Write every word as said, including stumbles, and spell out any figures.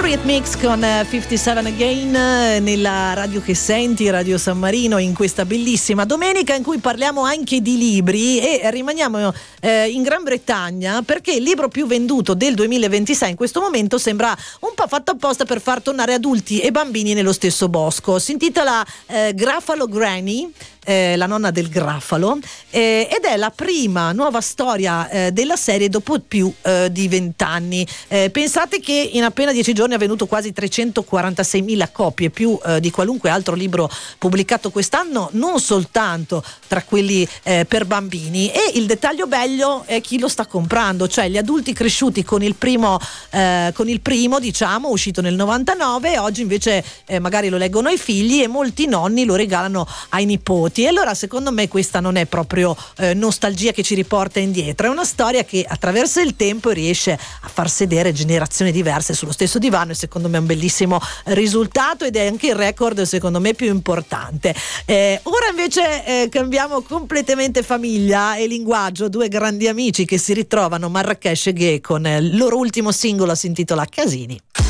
Eurythmics con cinquantasette Again eh, nella radio che senti, Radio San Marino, in questa bellissima domenica in cui parliamo anche di libri e rimaniamo eh, in Gran Bretagna, perché il libro più venduto del duemilaventisei in questo momento sembra un po' fatto apposta per far tornare adulti e bambini nello stesso bosco. Si intitola eh, Gruffalo Granny, Eh, la nonna del Gruffalo, eh, ed è la prima nuova storia eh, della serie dopo più eh, di vent'anni. Eh, pensate che in appena dieci giorni ha venduto quasi trecentoquarantaseimila copie, più eh, di qualunque altro libro pubblicato quest'anno, non soltanto tra quelli eh, per bambini. E il dettaglio bello è chi lo sta comprando, cioè gli adulti cresciuti con il primo eh, con il primo diciamo uscito nel novantanove, e oggi invece eh, magari lo leggono ai figli e molti nonni lo regalano ai nipoti. E allora secondo me questa non è proprio eh, nostalgia che ci riporta indietro, è una storia che attraversa il tempo e riesce a far sedere generazioni diverse sullo stesso divano, e secondo me è un bellissimo risultato ed è anche il record secondo me più importante. Eh, ora invece eh, cambiamo completamente famiglia e linguaggio, due grandi amici che si ritrovano, Marracash e Ghe, con il loro ultimo singolo, si intitola Casini.